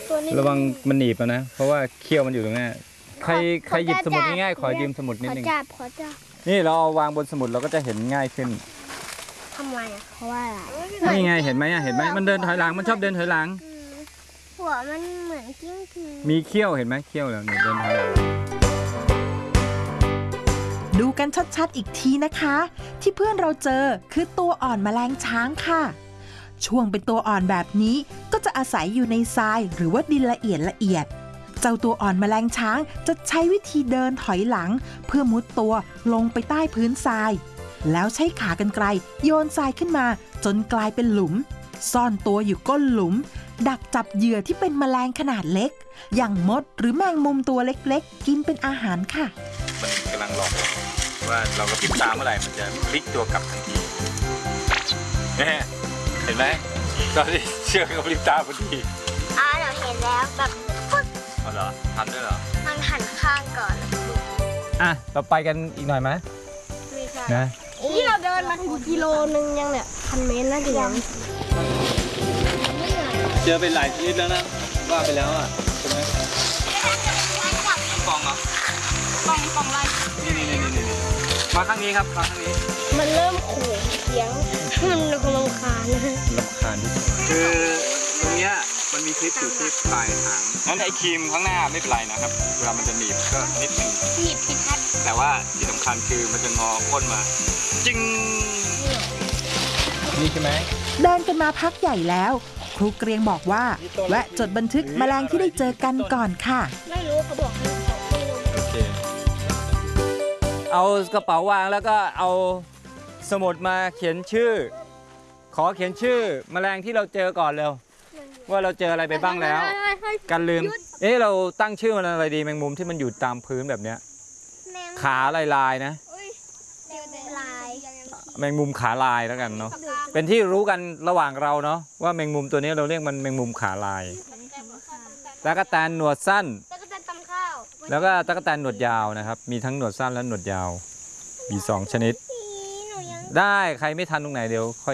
ระวังมันหนีบนะเพราะว่าเขี้ยวมันอยู่ตรงนี้ใครหยิบสมุดง่ายๆขอยืมสมุดนิดนึงนี่เราเอาวางบนสมุดเราก็จะเห็นง่ายขึ้นทำไมอ่ะเพราะว่าอะไรนี่ไงเห็นไหมมันเดินถอยหลังมันชอบเดินถอยหลังหัวมันเหมือนกิ้งกือมีเขี้ยวเห็นไหมเขี้ยวแล้วเนี่ยเดินถอยหลังดูกันชัดๆอีกทีนะคะที่เพื่อนเราเจอคือตัวอ่อนแมลงช้างค่ะช่วงเป็นตัวอ่อนแบบนี้ก็จะอาศัยอยู่ในทรายหรือว่าดินละเอียดเจ้าตัวอ่อนแมลงช้างจะใช้วิธีเดินถอยหลังเพื่อมุดตัวลงไปใต้พื้นทรายแล้วใช้ขากรรไกรโยนทรายขึ้นมาจนกลายเป็นหลุมซ่อนตัวอยู่ก้นหลุมดักจับเหยื่อที่เป็นแมลงขนาดเล็กอย่างมดหรือแมงมุมตัวเล็กๆกินเป็นอาหารค่ะมันกำลังหลอกว่าเราก็พลิกตามเมื่อไหร่มันจะพลิกตัวกลับทันทีเห็นไหมตอนที่เชือกกับพลิกตาพอดีเราเห็นแล้วแบบปึ๊กเหรอทันด้วยเหรอมันหันข้างก่อนเราไปกันอีกหน่อยไหมไม่ใช่นะนี่เราเดินมาถึงกิโลนึงยังเนี่ย1,000 เมตรนะเดี๋ยวเจอเป็นหลายชนิดแล้วนะว่าไปแล้วอ่ะใช่ไหมปองเหรอปองอะไรนี่มาข้างนี้ครับมาข้างนี้มันเริ่มขู่เสียงมันรำคาญคือตรงเนี้ยมันมีคลิปอยู่ที่ปลายหางนั้นไอ้ครีมข้างหน้าไม่เป็นไรนะครับเวลามันจะหนีบก็นิดนึงหนีบผิดทัดแต่ว่าที่สำคัญคือมันจะงอก้นมาจิ้งนี่ใช่ไหมเดินกันมาพักใหญ่แล้วครูเกรียงบอกว่าแวะจดบันทึกแมลงที่ได้เจอกันก่อนค่ะไม่รู้เขาบอกให้โอเคเอากระเป๋าวางแล้วก็เอาสมุดมาเขียนชื่อขอเขียนชื่อแมลงที่เราเจอก่อนเร็วว่าเราเจออะไรไปบ้างแล้วกันลืมเราตั้งชื่อมันอะไรดีแมงมุมที่มันอยู่ตามพื้นแบบเนี้ยขาลายๆนะแมงมุมขาลายแล้วกันเนาะเป็นที่รู้กันระหว่างเราเนาะว่าแมงมุมตัวนี้เราเรียกมันแมงมุมขาลายตั๊กแตนหนวดสั้นแล้วก็ตั๊กแตนหนวดยาวนะครับมีทั้งหนวดสั้นและหนวดยาวมี2 ชนิดได้ใครไม่ทันตรงไหนเดี๋ยวค่อย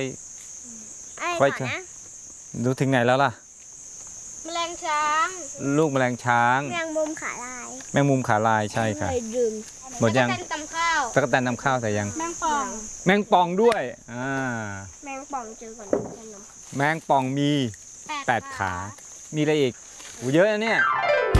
ดูถึงไหนแล้วล่ะแมลงช้างลูกแมลงช้างแมงมุมขาลายแมงมุมขาลายใช่ค่ะหมดยังตั๊กแตนตำข้าวแต่ยังแมงป่องด้วยแมงป่องเจอก่อนแมงป่องมี8 ขามีอะไรอีกเยอะนะเนี่ย